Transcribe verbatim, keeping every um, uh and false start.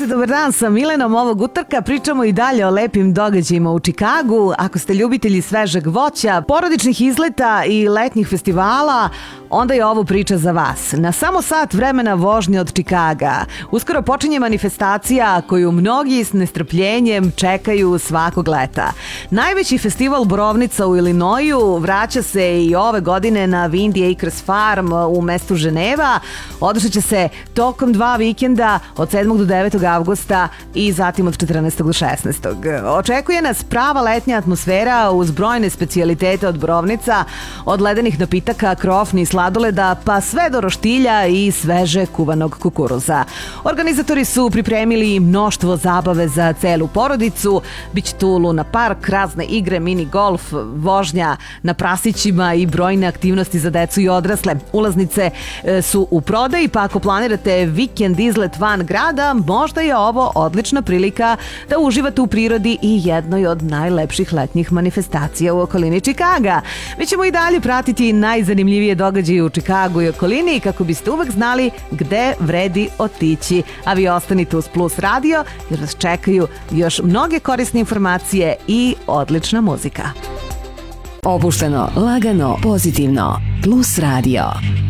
večer, dobar dan, sa Milenom ovog utorka. Pričamo i dalje o lepim događajima u Čikagu. Ako ste ljubitelji svežeg voća, porodičnih izleta i letnjih festivala, onda je ovo priča za vas. Na samo sat vremena vožnje od Čikaga uskoro počinje manifestacija koju mnogi s nestrpljenjem čekaju svakog leta. Najveći festival borovnica u Illinoisu vraća se i ove godine na Windy Acres Farm u mestu Ženeva. Održat će se tokom dva vikenda od sedmog do devetog avgusta i zatim od četrnaestog do šesnaestog Očekuje nas prava letnja atmosfera uz brojne specijalitete od borovnica, od ledenih napitaka, krofni, sladoleda, pa sve do roštilja i sveže kuvanog kukuruza. Organizatori su pripremili mnoštvo zabave za celu porodicu. Biće tu luna park, razne igre, mini golf, vožnja na prasićima i brojne aktivnosti za decu i odrasle. Ulaznice su u prodaji, pa ako planirate vikend izlet van grada, možda je ovo odlična prilika da uživate u prirodi i jednoj od najlepših letnjih manifestacija u okolini Čikaga. Mi ćemo i dalje pratiti najzanimljivije događaje u Čikagu i okolini kako biste uvek znali gde vredi otići. A vi ostanite uz Plus Radio jer vas čekaju još mnoge korisne informacije i odlična muzika. Opušteno, lagano, pozitivno. Plus Radio.